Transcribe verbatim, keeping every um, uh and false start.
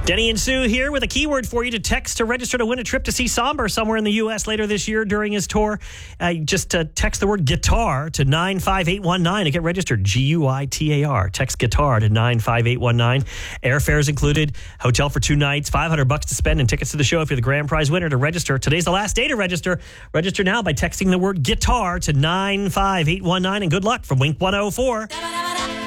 Denny and Sue here with a keyword for you to text to register to win a trip to see Somber somewhere in the U S later this year during his tour. Uh, just uh, text the word guitar to nine five eight one nine to get registered. G U I T A R. Text guitar to nine five eight one nine. Airfares included, hotel for two nights, five hundred bucks to spend, and tickets to the show if you're the grand prize winner. To register, today's the last day to register. Register now by texting the word guitar to nine five eight one nine, and good luck from Wink one oh four.